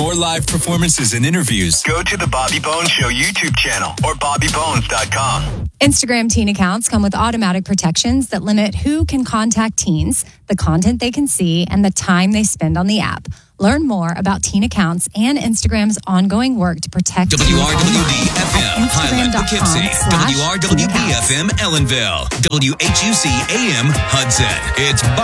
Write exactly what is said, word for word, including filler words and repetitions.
more live performances and interviews, go to the Bobby Bones Show YouTube channel or bobby bones dot com. Instagram teen accounts come with automatic protections that limit who can contact teens, the content they can see, and the time they spend on the app. Learn more about teen accounts and Instagram's ongoing work to protect W R W D F M Highland Poughkeepsie, W R W B F M Ellenville, W H U C A M Hudson. It's Bobby